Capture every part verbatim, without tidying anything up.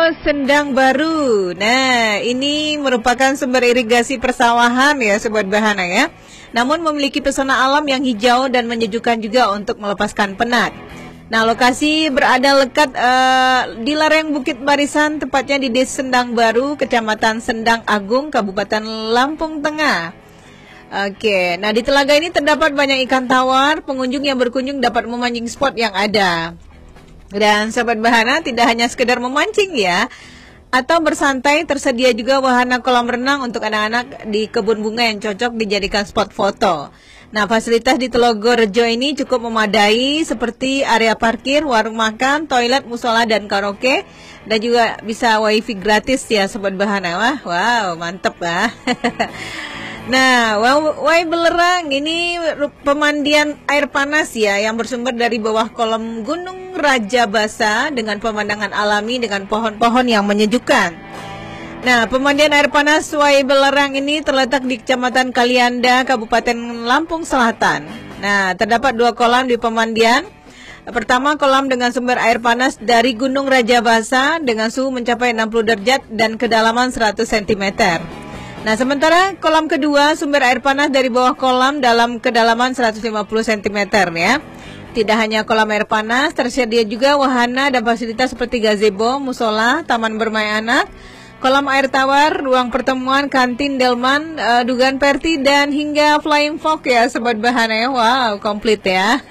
Sendang Baru. Nah, ini merupakan sumber irigasi persawahan ya Sobat Bahana ya. Namun memiliki pesona alam yang hijau dan menyejukkan juga untuk melepaskan penat. Nah, lokasi berada lekat uh, di lereng Bukit Barisan, tepatnya di Desa Sendang Baru, Kecamatan Sendang Agung, Kabupaten Lampung Tengah. Oke, nah di telaga ini terdapat banyak ikan tawar. Pengunjung yang berkunjung dapat memancing spot yang ada. Dan Sobat Bahana tidak hanya sekedar memancing ya, atau bersantai, tersedia juga wahana kolam renang untuk anak-anak di kebun bunga yang cocok dijadikan spot foto. Nah, fasilitas di Telogorejo ini cukup memadai seperti area parkir, warung makan, toilet, musola, dan karaoke. Dan juga bisa wifi gratis ya Sobat Bahana. Wah, wow, mantep ya. Nah, Wai Belerang ini pemandian air panas ya yang bersumber dari bawah kolom Gunung Rajabasa dengan pemandangan alami dengan pohon-pohon yang menyejukkan. Nah, pemandian air panas Wai Belerang ini terletak di Kecamatan Kalianda, Kabupaten Lampung Selatan. Nah, terdapat dua kolam di pemandian. Pertama, kolam dengan sumber air panas dari Gunung Rajabasa dengan suhu mencapai enam puluh derajat dan kedalaman seratus sentimeter. Nah, sementara kolam kedua sumber air panas dari bawah kolam dalam kedalaman seratus lima puluh sentimeter ya. Tidak hanya kolam air panas, tersedia juga wahana dan fasilitas seperti gazebo, musola, taman bermain anak, kolam air tawar, ruang pertemuan, kantin, delman, uh, dugaan perti, dan hingga flying fox ya Sobat Bahana ya. Wow, komplit ya.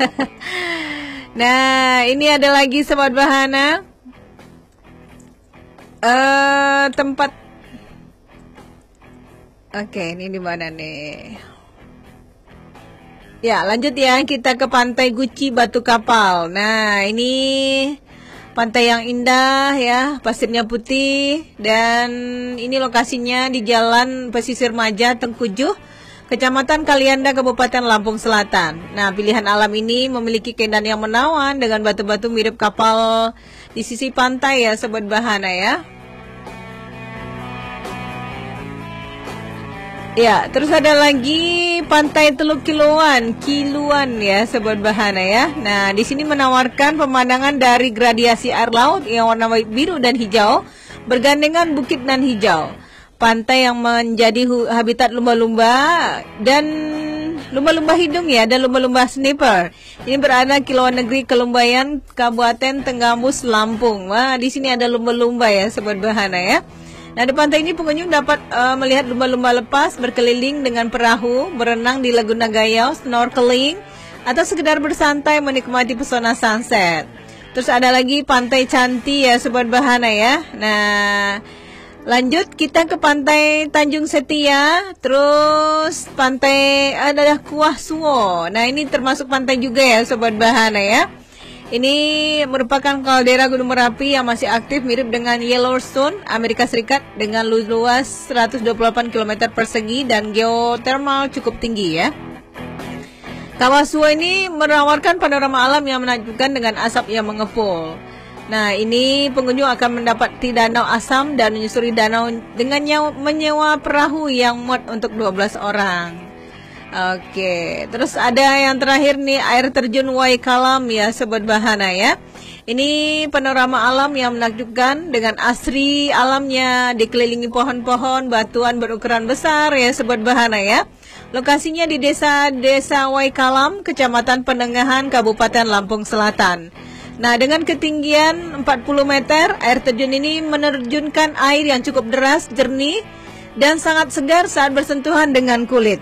Nah, ini ada lagi Sobat Bahana uh, tempat. Oke, ini di mana nih? Ya, lanjut ya, kita ke Pantai Guci Batu Kapal. Nah, ini pantai yang indah ya, pasirnya putih, dan ini lokasinya di Jalan Pesisir Maja, Tengkujuh, Kecamatan Kalianda, Kabupaten Lampung Selatan. Nah, pilihan alam ini memiliki keindahan yang menawan dengan batu-batu mirip kapal di sisi pantai ya Sobat Bahana ya. Ya, terus ada lagi Pantai Teluk Kiluan, Kiluan ya Sobat Bahana ya. Nah, di sini menawarkan pemandangan dari gradiasi air laut yang warna biru dan hijau bergandengan bukit nan hijau. Pantai yang menjadi habitat lumba-lumba dan lumba-lumba hidung ya, dan lumba-lumba sniper. Ini berada Kiluan Negeri, Kelumbayan, Kabupaten Tenggamus, Lampung. Wah, di sini ada lumba-lumba ya Sobat Bahana ya. Nah, di pantai ini pengunjung dapat uh, melihat lumba-lumba lepas berkeliling dengan perahu, berenang di Laguna Gayau, snorkeling, atau sekedar bersantai menikmati pesona sunset. Terus ada lagi Pantai Cantik ya Sobat Bahana ya. Nah, lanjut kita ke Pantai Tanjung Setia, terus pantai adalah Kuah Suwo. Nah, ini termasuk pantai juga ya Sobat Bahana ya. Ini merupakan kaldera Gunung Merapi yang masih aktif, mirip dengan Yellowstone, Amerika Serikat, dengan luas seratus dua puluh delapan kilometer persegi dan geotermal cukup tinggi ya. Kawah Suwo ini menawarkan panorama alam yang menakjubkan dengan asap yang mengepul. Nah, ini pengunjung akan mendapati danau asam dan menyusuri danau dengan menyewa perahu yang muat untuk dua belas orang. Oke, terus ada yang terakhir nih, air terjun Waikalam ya Sobat Bahana ya. Ini panorama alam yang menakjubkan dengan asri alamnya, dikelilingi pohon-pohon, batuan berukuran besar ya Sobat Bahana ya. Lokasinya di desa Desa Waikalam, Kecamatan Penengahan, Kabupaten Lampung Selatan. Nah, dengan ketinggian empat puluh meter, air terjun ini menerjunkan air yang cukup deras, jernih, dan sangat segar saat bersentuhan dengan kulit.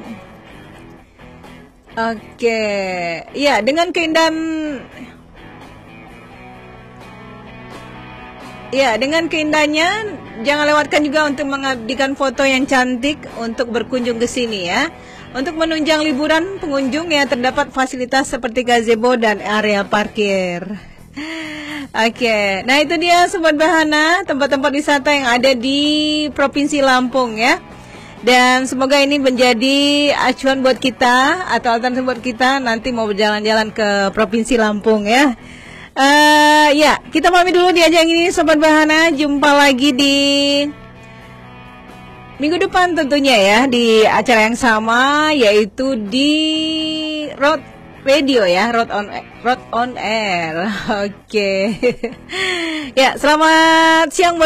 Oke, ya dengan keindahan, ya dengan keindahannya, jangan lewatkan juga untuk mengabadikan foto yang cantik untuk berkunjung ke sini ya. Untuk menunjang liburan pengunjung ya, terdapat fasilitas seperti gazebo dan area parkir. Oke, nah itu dia Sobat Bahana, tempat-tempat wisata yang ada di Provinsi Lampung ya. Dan semoga ini menjadi acuan buat kita atau alternatif buat kita nanti mau berjalan-jalan ke Provinsi Lampung ya. Uh, ya, kita pamit dulu di ajang ini Sobat Bahana. Jumpa lagi di minggu depan tentunya ya, di acara yang sama, yaitu di Road Radio ya, Road on Road on Air. Oke. Ya, selamat siang.